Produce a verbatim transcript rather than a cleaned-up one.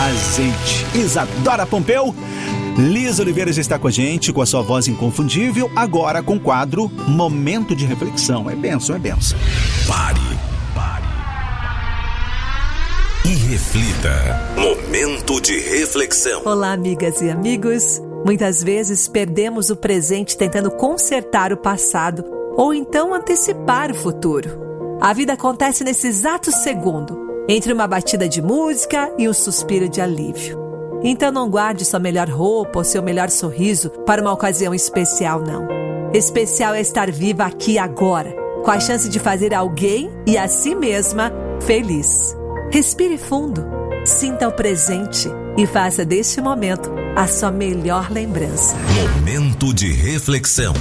azeite. Isadora Pompeu. Lisa Oliveira já está com a gente, com a sua voz inconfundível, agora com o quadro Momento de Reflexão. É bênção, é bênção. Pare, pare e reflita. Momento de reflexão. Olá, amigas e amigos. Muitas vezes perdemos o presente tentando consertar o passado ou então antecipar o futuro. A vida acontece nesse exato segundo, entre uma batida de música e um suspiro de alívio. Então não guarde sua melhor roupa ou seu melhor sorriso para uma ocasião especial, não. Especial é estar viva aqui e agora, com a chance de fazer alguém e a si mesma feliz. Respire fundo, sinta o presente e faça deste momento a sua melhor lembrança. Momento de reflexão.